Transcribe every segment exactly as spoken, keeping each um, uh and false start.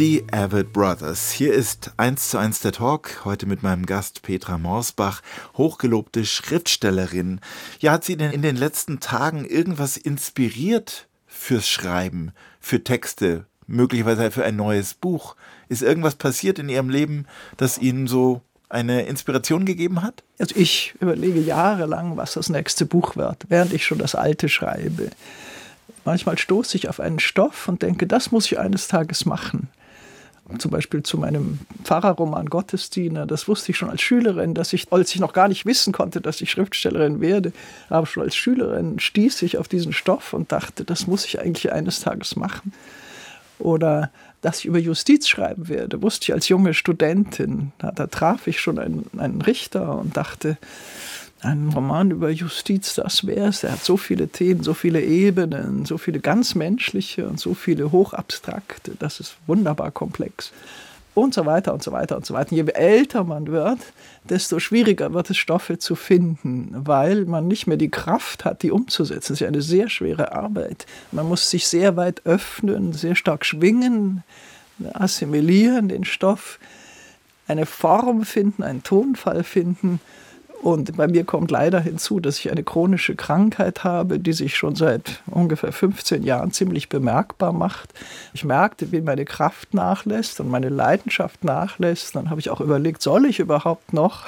Die Avett Brothers. Hier ist eins zu eins der Talk, heute mit meinem Gast Petra Morsbach, hochgelobte Schriftstellerin. Ja, hat sie denn in den letzten Tagen irgendwas inspiriert fürs Schreiben, für Texte, möglicherweise für ein neues Buch? Ist irgendwas passiert in ihrem Leben, das Ihnen so eine Inspiration gegeben hat? Also ich überlege jahrelang, was das nächste Buch wird, während ich schon das alte schreibe. Manchmal stoße ich auf einen Stoff und denke, das muss ich eines Tages machen. Zum Beispiel zu meinem Pfarrerroman Gottesdiener. Das wusste ich schon als Schülerin, dass ich, als ich noch gar nicht wissen konnte, dass ich Schriftstellerin werde, aber schon als Schülerin stieß ich auf diesen Stoff und dachte, das muss ich eigentlich eines Tages machen. Oder dass ich über Justiz schreiben werde, wusste ich als junge Studentin. Da, da traf ich schon einen, einen Richter und dachte, ein Roman über Justiz, das wäre es. Er hat so viele Themen, so viele Ebenen, so viele ganz menschliche und so viele hochabstrakte. Das ist wunderbar komplex. Und so weiter und so weiter und so weiter. Je älter man wird, desto schwieriger wird es, Stoffe zu finden, weil man nicht mehr die Kraft hat, die umzusetzen. Das ist ja eine sehr schwere Arbeit. Man muss sich sehr weit öffnen, sehr stark schwingen, assimilieren den Stoff, eine Form finden, einen Tonfall finden. Und bei mir kommt leider hinzu, dass ich eine chronische Krankheit habe, die sich schon seit ungefähr fünfzehn Jahren ziemlich bemerkbar macht. Ich merkte, wie meine Kraft nachlässt und meine Leidenschaft nachlässt. Dann habe ich auch überlegt, soll ich überhaupt noch?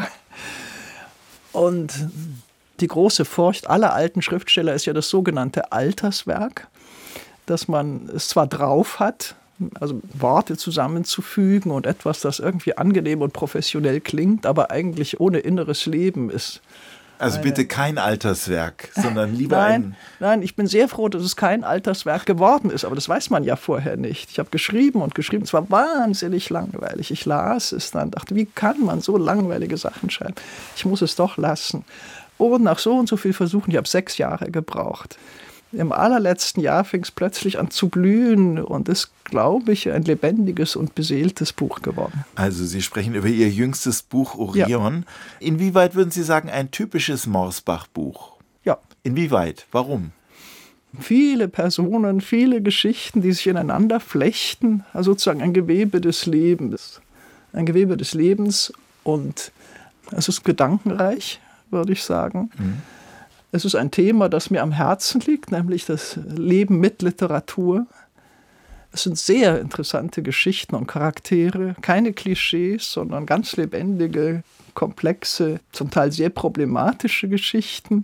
Und die große Furcht aller alten Schriftsteller ist ja das sogenannte Alterswerk, dass man es zwar drauf hat, also Worte zusammenzufügen und etwas, das irgendwie angenehm und professionell klingt, aber eigentlich ohne inneres Leben ist. Also eine, bitte kein Alterswerk, sondern lieber nein, ein... Nein, ich bin sehr froh, dass es kein Alterswerk geworden ist, aber das weiß man ja vorher nicht. Ich habe geschrieben und geschrieben, es war wahnsinnig langweilig. Ich las es dann, dachte, wie kann man so langweilige Sachen schreiben? Ich muss es doch lassen. Und nach so und so viel Versuchen, ich habe sechs Jahre gebraucht. Im allerletzten Jahr fing es plötzlich an zu blühen und ist, glaube ich, ein lebendiges und beseeltes Buch geworden. Also Sie sprechen über Ihr jüngstes Buch Orion. Ja. Inwieweit würden Sie sagen, ein typisches Morsbach-Buch? Ja. Inwieweit? Warum? Viele Personen, viele Geschichten, die sich ineinander flechten, also sozusagen ein Gewebe des Lebens. Ein Gewebe des Lebens und es ist gedankenreich, würde ich sagen. Mhm. Es ist ein Thema, das mir am Herzen liegt, nämlich das Leben mit Literatur. Es sind sehr interessante Geschichten und Charaktere, keine Klischees, sondern ganz lebendige, komplexe, zum Teil sehr problematische Geschichten.